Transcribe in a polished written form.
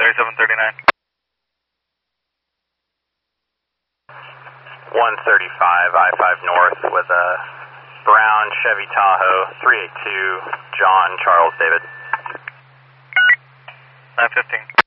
2739. 135 I-5 North with a brown Chevy Tahoe, 382 John Charles David. 915.